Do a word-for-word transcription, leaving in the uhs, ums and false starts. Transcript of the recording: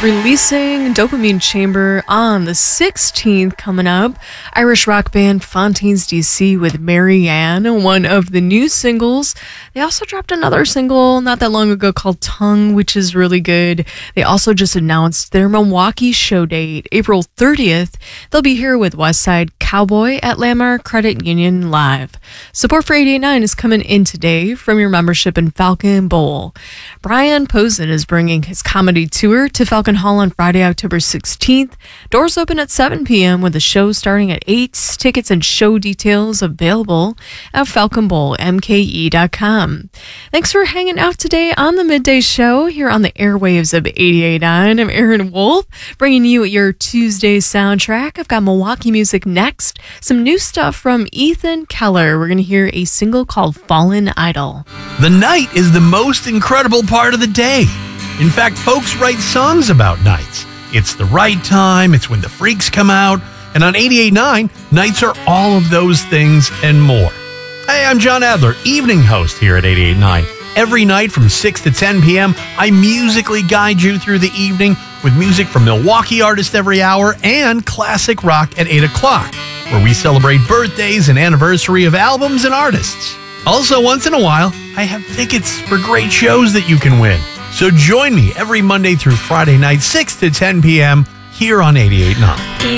Releasing Dopamine Chamber on the sixteenth coming up. Irish rock band Fontaines D C with Marianne, one of the new singles. They also dropped another single not that long ago called Tongue, which is really good. They also just announced their Milwaukee show date, April thirtieth. They'll be here with Westside Cowboy at Landmark Credit Union Live. Support for eight eighty-nine is coming in today from your membership in Falcon Bowl. Brian Posen is bringing his comedy tour to Falcon Hall on Friday, October sixteenth. Doors open at seven p.m. with the show starting at eight. Tickets and show details available at falcon bowl m k e dot com. Thanks for hanging out today on the Midday Show here on the airwaves of eighty-eight point nine. I'm Erin Wolf, bringing you your Tuesday soundtrack. I've got Milwaukee music next. Some new stuff from Ethan Keller. We're going to hear a single called Fallen Idol. The night is the most incredible part of the day. In fact, folks write songs about nights. It's the right time, it's when the freaks come out, and on eighty-eight point nine, nights are all of those things and more. Hey, I'm John Adler, evening host here at eighty-eight point nine. Every night from six to ten p.m., I musically guide you through the evening with music from Milwaukee artists every hour and classic rock at eight o'clock, where we celebrate birthdays and anniversary of albums and artists. Also, once in a while, I have tickets for great shows that you can win. So join me every Monday through Friday night, six to ten p.m. here on eighty-eight point nine.